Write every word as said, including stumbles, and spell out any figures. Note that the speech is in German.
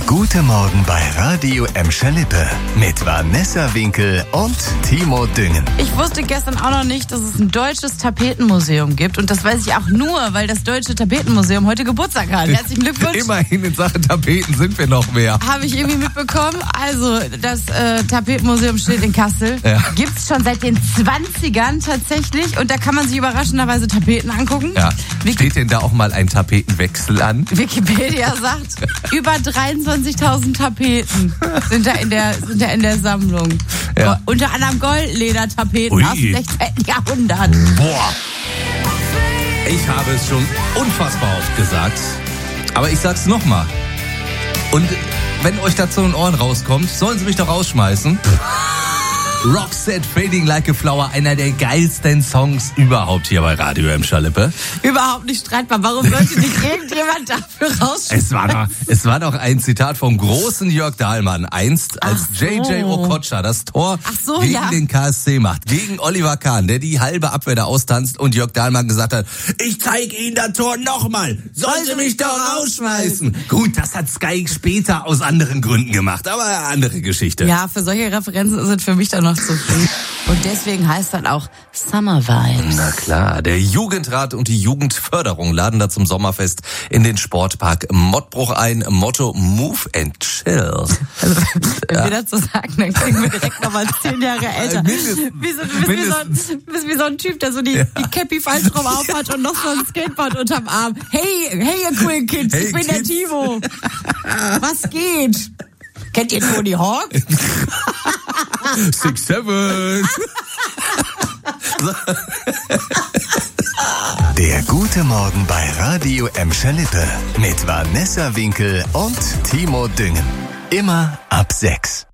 gute Morgen bei Radio Emscher Lippe mit Vanessa Winkel und Timo Düngen. Ich wusste gestern auch noch nicht, dass es ein deutsches Tapetenmuseum gibt. Und das weiß ich auch nur, weil das Deutsche Tapetenmuseum heute Geburtstag hat. Herzlichen Glückwunsch. Immerhin in Sachen Tapeten sind wir noch mehr. Habe ich irgendwie mitbekommen. Also, das äh, Tapetenmuseum steht in Kassel. Ja. Gibt es schon seit den zwanzigern tatsächlich. Und da kann man sich überraschenderweise Tapeten angucken. Ja. Wiki- Steht denn da auch mal ein Tapetenwechsel an? Wikipedia sagt, über dreiundzwanzigtausend Tapeten sind da in der, sind da in der Sammlung. Ja. Unter anderem Goldledertapeten Ui. aus dem sechzehnten. Jahrhundert. Boah. Ich habe es schon unfassbar oft gesagt. Aber ich sag's nochmal. Und wenn euch dazu in Ohren rauskommt, sollen sie mich doch rausschmeißen. Roxette, Fading Like a Flower, einer der geilsten Songs überhaupt hier bei Radio Emscher Lippe. Überhaupt nicht streitbar. Warum sollte nicht irgendjemand dafür rausschmeißen? Es war doch, es war doch ein Zitat vom großen Jörg Dahlmann, einst als Ach so. J J Okocha das Tor Ach so, gegen ja. den K S C macht, gegen Oliver Kahn, der die halbe Abwehr da austanzt und Jörg Dahlmann gesagt hat, ich zeige Ihnen das Tor nochmal, sollen Sie mich doch rausschmeißen. Gut, das hat Sky später aus anderen Gründen gemacht, aber andere Geschichte. Ja, für solche Referenzen sind für mich dann noch zu früh. Und deswegen heißt das auch Summer Vibes. Na klar, der Jugendrat und die Jugendförderung laden da zum Sommerfest in den Sportpark Mottbruch ein. Motto Move and Chill. Also, wenn wir das so sagen, dann klingen wir direkt nochmal zehn Jahre älter. Mindestens. Wie so, du, bist wie so ein, du bist wie so ein Typ, der so die, Ja. die Cappy falsch rum aufhat und noch so ein Skateboard unterm Arm. Hey, hey ihr coolen Kids, Hey, ich bin der Kids. Timo. Was geht? Kennt ihr Tony Hawk? Six, seven. Der gute Morgen bei Radio Emscher Lippe mit Vanessa Winkel und Timo Düngen. Immer ab sechs.